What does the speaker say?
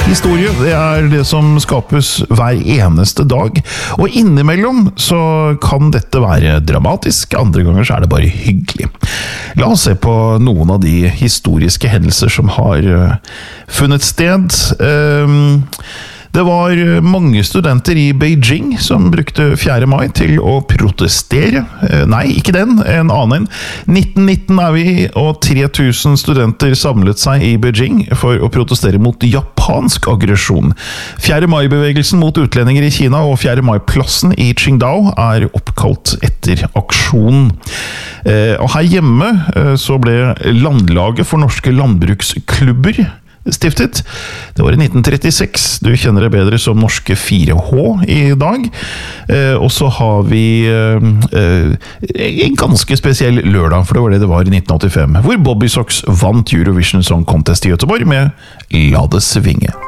Historie, det det som skapes hver eneste dag. Og innimellom så kan dette være dramatisk, andre ganger så det bare hyggelig. La oss se på noen av de historiske hendelser som har funnet sted. Det var mange studenter i Beijing som brukte 4. mai til å protestere. Nei, ikke den, en annen. 1919 vi, og 3000 studenter samlet seg i Beijing for å protestere mot japansk aggresjon. 4. mai-bevegelsen mot utlendinger i Kina og 4. mai-plassen i Qingdao oppkalt etter aksjonen. Og her hjemme så ble Landlaget for norske landbruksklubber stiftet. Det var i 1936. Du kjenner det bedre som norske 4H i dag. Og så har vi en ganske spesiell lørdag, for det var i 1985, hvor Bobby Sox vant Eurovision Song Contest i Göteborg med La det svinge.